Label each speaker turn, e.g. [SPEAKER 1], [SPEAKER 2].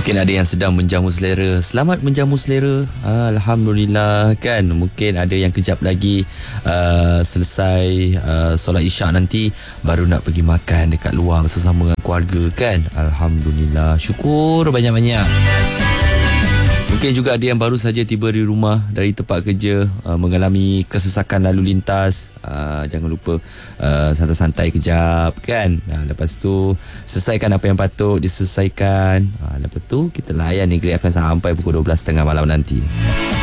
[SPEAKER 1] Mungkin ada yang sedang menjamu selera. Selamat menjamu selera. Alhamdulillah kan. Mungkin ada yang kejap lagi selesai solat isyak nanti baru nak pergi makan dekat luar bersama dengan keluarga kan. Alhamdulillah. Syukur banyak-banyak. Mungkin juga ada yang baru saja tiba di rumah dari tempat kerja, mengalami kesesakan lalu lintas. Jangan lupa santai-santai kejap kan. Lepas tu selesaikan apa yang patut diselesaikan. Lepas tu kita layan Negeri FM sampai pukul 12.30 malam nanti.